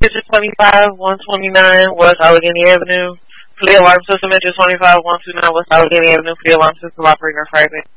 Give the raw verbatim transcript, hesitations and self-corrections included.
Digit twenty-five, one twenty-nine, West Allegheny Avenue. For the alarm system, Digit twenty-five, one twenty-nine, West Allegheny Avenue. For the alarm system, operator private.